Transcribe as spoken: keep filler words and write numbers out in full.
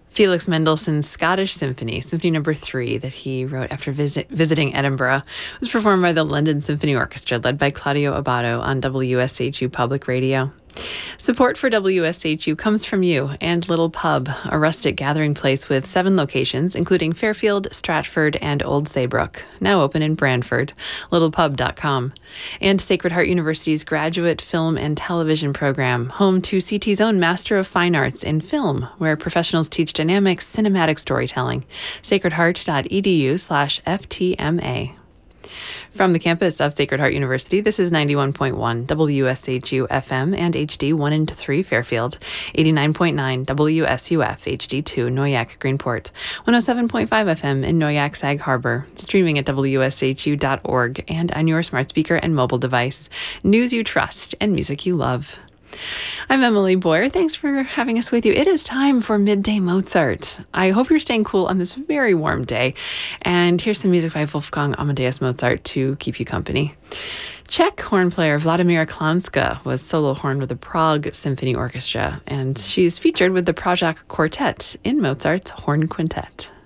Felix Mendelssohn's Scottish Symphony, Symphony Number Three, that he wrote after visit, visiting Edinburgh, was performed by the London Symphony Orchestra, led by Claudio Abbado on W S H U Public Radio. Support for W S H U comes from you and Little Pub, a rustic gathering place with seven locations, including Fairfield, Stratford, and Old Saybrook, now open in Brantford, little pub dot com. And Sacred Heart University's graduate film and television program, home to C T's own Master of Fine Arts in Film, where professionals teach dynamic cinematic storytelling. sacred heart dot e d u slash F T M A. From the campus of Sacred Heart University, this is ninety-one point one W S H U F M and H D one and three Fairfield, eighty-nine point nine W S U F H D two Noyak Greenport, one oh seven point five F M in Noyak Sag Harbor, streaming at W S H U dot org and on your smart speaker and mobile device. News you trust and music you love. I'm Emily Boyer. Thanks for having us with you. It is time for Midday Mozart. I hope you're staying cool on this very warm day. And here's some music by Wolfgang Amadeus Mozart to keep you company. Czech horn player Vladimíra Klánská was solo horn with the Prague Symphony Orchestra, and she's featured with the Pražák Quartet in Mozart's Horn Quintet.